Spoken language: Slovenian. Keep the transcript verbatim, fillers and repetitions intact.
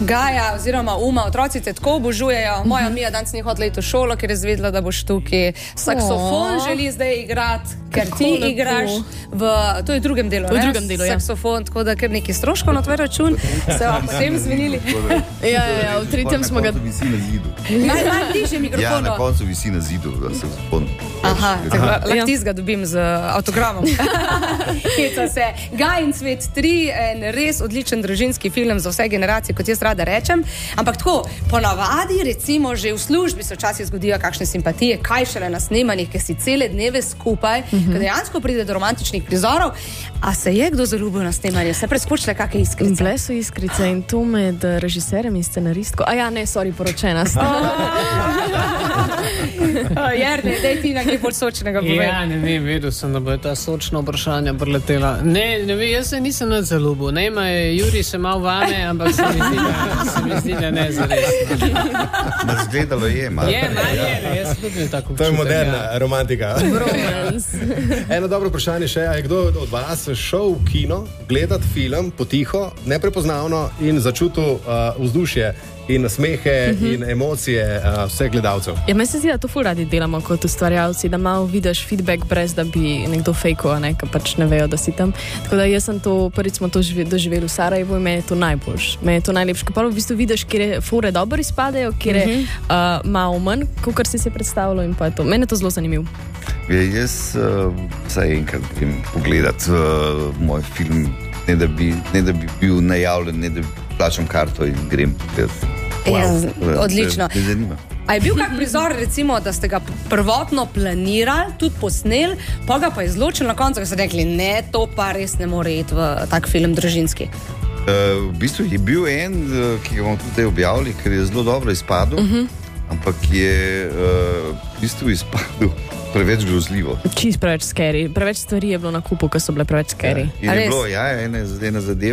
Gaja oziroma Uma, otroci te tako obožujejo. Moja Mija danes ni hodila iti v šolo, ker je zvedela, da boš tukaj. Saksofon oh. želi zdaj igrati, ker ti lepo. Igraš v, to je v drugem delu, v drugem delu, ja. Saksofon, tako da ker neki stroško na tvoj račun, se vam potem zmenili. Ja, ja, ja, v tretjem smo ga... Na koncu visi na zidu. Naj, naj bliže mikrofonu. Ja, na koncu visi na zidu, da saksofon. Aha, tako lahko ti ga dobim z avtogramom. Heca se. Gaj in Cvet tri, en res odličen družinski film za vse generacije, kot jaz rada rečem. Ampak tako, ponavadi, recimo, že v službi se včasih zgodijo kakšne simpatije, kaj šele na snemanjih, ker si cele dneve skupaj, mm-hmm. ko dejansko pride do romantičnih prizorov. A se je kdo zaljubil na snemanju? Se preskočile kakšne iskrice? Bile so iskrice in to med režiserjem in scenaristko. A ja, ne, sorry, poročena sta. Jerne, daj ti nekaj bolj sočnega povej. Ja, ne vem, vedel sem, da bo ta sočna vprašanja preletela. Ne, ne vem, jaz se nisem nad zaljubil. Ne, ima Juri se mal vame, ampak se mi zdi, da, se mi zdi, da ne zares. Ma zgledalo je, malo. Je, ma je, ne, jaz tudi tako občutek. To je moderna ja. romantika. Romance. Eno dobro vprašanje še, a je kdo od vas šel v kino gledati film potiho, neprepoznavno in začutil uh, vzdušje in smehe mm-hmm. in emocije uh, vseh gledalcev? Ja, meni se zdi, da to ful radi delamo kot ustvarjalci, da malo vidiš feedback, brez da bi nekdo fejkal, ne, ker pač ne vejo, da si tam. Tako da jaz sem to, prvič smo to doživeli v Sarajevu in me je to najboljš. Me je to najlepše. Ko pa v bistvu vidiš, kjer fore dobro izpadejo, kjer je mm-hmm. uh, malo manj, kot si si predstavljal in pa je to. Mene je to zelo zanimivo. Ja, jaz uh, vsaj enkrat grem pogledat uh, moj film, ne da, bi, ne da bi bil najavljen, ne da bi plačam karto in grem pogledat. Wow. Ja, odlično. Me zanima. A je bil kak prizor, recimo, da ste ga prvotno planirali, tudi posneli, pa ga pa izločili na koncu, ko ste rekli, ne, to pa res ne more iti v tak film družinski? Uh, v bistvu je bil en, ki ga bomo tudi objavili, ker je zelo dobro izpadel, uh-huh. ampak je uh, v bistvu izpadel preveč grozljivo. Čist preveč scary. Preveč stvari je bilo na kupu, ko so bile preveč scary. Ja, in je bilo, ja, ena, ena zadeva.